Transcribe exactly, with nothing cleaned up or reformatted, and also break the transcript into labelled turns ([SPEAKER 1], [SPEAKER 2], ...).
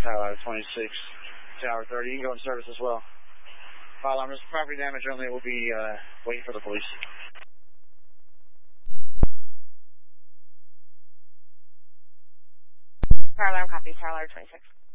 [SPEAKER 1] Tower twenty-six, Tower thirty. You can go in service as well. Fire alarm, there's property damage only. We'll be uh, waiting for the police.
[SPEAKER 2] Fire alarm, copy. Tower twenty-six.